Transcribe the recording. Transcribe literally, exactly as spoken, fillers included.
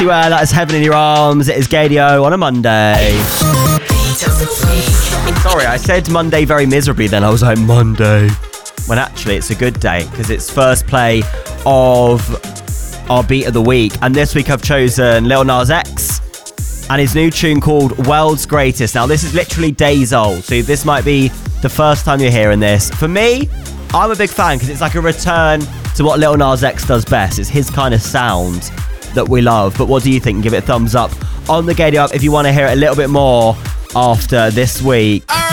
Well, that is Heaven in Your Arms. It is Gadio on a Monday. Sorry, I said Monday very miserably then. I was like, Monday. When actually it's a good day because it's first play of our beat of the week. And this week I've chosen Lil Nas X and his new tune called World's Greatest. Now, this is literally days old, so this might be the first time you're hearing this. For me, I'm a big fan because it's like a return to what Lil Nas X does best. It's his kind of sound that we love. But what do you think? Give it a thumbs up on the Gadio app if you want to hear it a little bit more after this week.